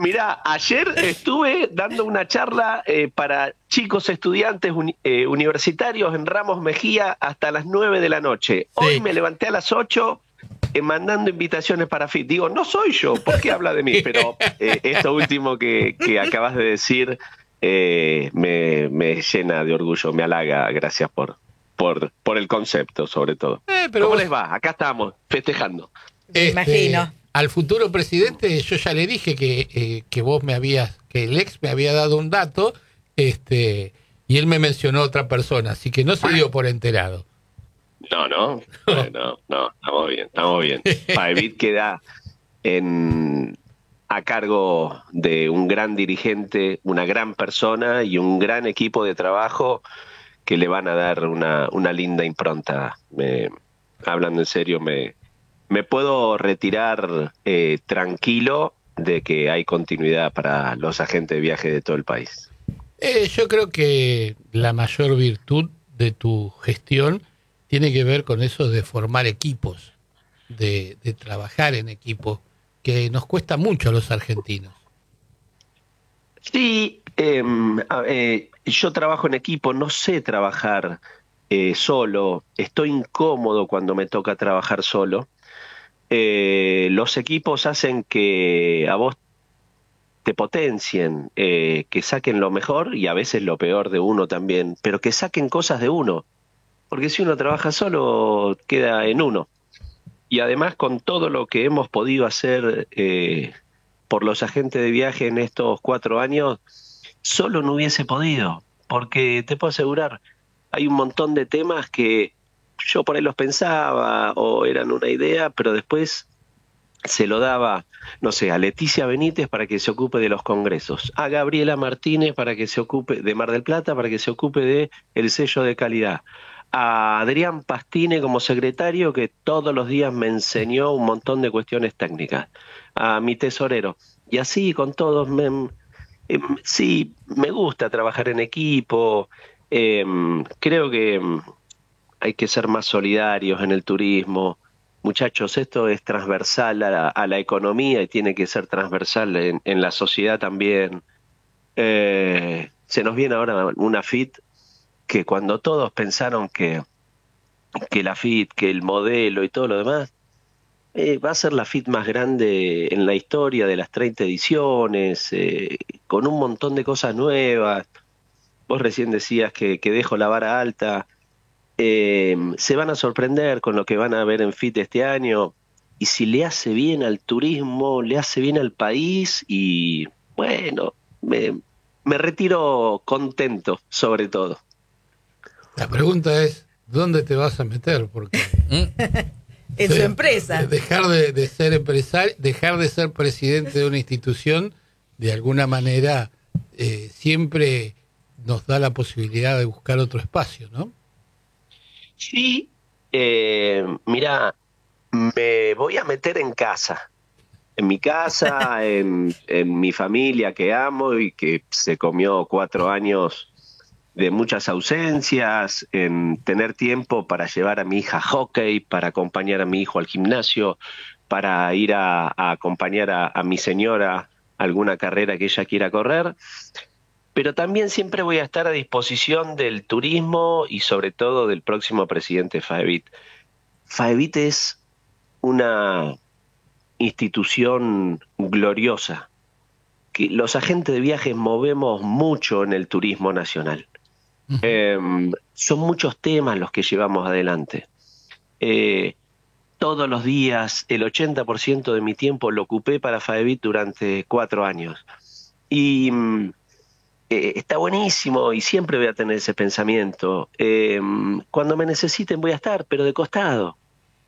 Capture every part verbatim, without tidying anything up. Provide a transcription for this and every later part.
Mirá, ayer estuve dando una charla eh, para chicos estudiantes uni- eh, universitarios en Ramos Mejía hasta las nueve de la noche. Sí. Hoy me levanté a las ocho eh, mandando invitaciones para F I T. Digo, no soy yo, ¿por qué habla de mí? Pero eh, esto último que, que acabas de decir eh, me, me llena de orgullo, me halaga. Gracias por, por, por el concepto, sobre todo. Eh, pero ¿Cómo vos- les va? Acá estamos, festejando. Me imagino. Al futuro presidente yo ya le dije que, eh, que vos me habías, que el ex me había dado un dato, este, y él me mencionó a otra persona, así que no se dio por enterado. No, no, no, no, no, estamos bien, estamos bien. Faevit queda en, a cargo de un gran dirigente, una gran persona y un gran equipo de trabajo que le van a dar una, una linda impronta. Me, hablando en serio, me, me puedo retirar eh, tranquilo de que hay continuidad para los agentes de viaje de todo el país. Eh, yo creo que la mayor virtud de tu gestión tiene que ver con eso de formar equipos, de, de trabajar en equipo, que nos cuesta mucho a los argentinos. Sí, eh, eh, yo trabajo en equipo, no sé trabajar eh, solo, estoy incómodo cuando me toca trabajar solo. Eh, los equipos hacen que a vos te potencien, eh, que saquen lo mejor y a veces lo peor de uno también, pero que saquen cosas de uno, porque si uno trabaja solo queda en uno. Y además con todo lo que hemos podido hacer eh, por los agentes de viaje en estos cuatro años, solo no hubiese podido, porque te puedo asegurar, hay un montón de temas que yo por ahí los pensaba o eran una idea, pero después se lo daba, no sé, a Leticia Benítez para que se ocupe de los congresos, a Gabriela Martínez para que se ocupe de Mar del Plata, para que se ocupe de el sello de calidad, a Adrián Pastine como secretario que todos los días me enseñó un montón de cuestiones técnicas, a mi tesorero, y así con todos. Me, eh, sí, me gusta trabajar en equipo, eh, creo que hay que ser más solidarios en el turismo. Muchachos, esto es transversal a la, a la economía y tiene que ser transversal en, en la sociedad también. Eh, se nos viene ahora una F I T que cuando todos pensaron que, que la F I T, que el modelo y todo lo demás, eh, va a ser la F I T más grande en la historia de las treinta ediciones, eh, con un montón de cosas nuevas. Vos recién decías que, que dejo la vara alta. Eh, se van a sorprender con lo que van a ver en F I T este año, y si le hace bien al turismo, le hace bien al país, y bueno, me, me retiro contento sobre todo. La pregunta es, ¿dónde te vas a meter? Porque En su empresa. dejar de, de ser empresario, dejar de ser presidente de una institución, de alguna manera eh, siempre nos da la posibilidad de buscar otro espacio, ¿no? Sí, eh, mira, me voy a meter en casa, en mi casa, en, en mi familia que amo y que se comió cuatro años de muchas ausencias, en tener tiempo para llevar a mi hija a hockey, para acompañar a mi hijo al gimnasio, para ir a, a acompañar a, a mi señora a alguna carrera que ella quiera correr. Pero también siempre voy a estar a disposición del turismo y sobre todo del próximo presidente Faevit. Faevit es una institución gloriosa, que los agentes de viajes movemos mucho en el turismo nacional. Uh-huh. Eh, son muchos temas los que llevamos adelante. Eh, todos los días, el ochenta por ciento de mi tiempo lo ocupé para Faevit durante cuatro años. Y Eh, está buenísimo y siempre voy a tener ese pensamiento. Eh, cuando me necesiten voy a estar, pero de costado.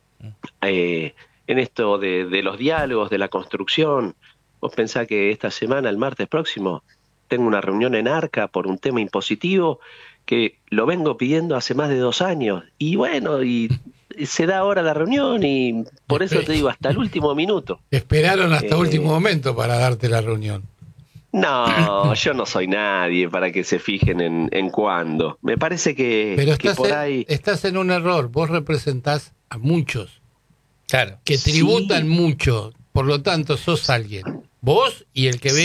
Eh, en esto de, de los diálogos, de la construcción. Vos pensás que esta semana, el martes próximo, tengo una reunión en Arca por un tema impositivo que lo vengo pidiendo hace más de dos años. Y bueno, y se da ahora la reunión y por eso te digo, hasta el último minuto. Esperaron hasta eh, último momento para darte la reunión. No, yo no soy nadie para que se fijen en, en cuándo. Me parece que, Pero que estás, por en, ahí... estás en un error. Vos representás a muchos. Claro. Que tributan Sí. mucho. Por lo tanto, sos alguien. Vos y el que ve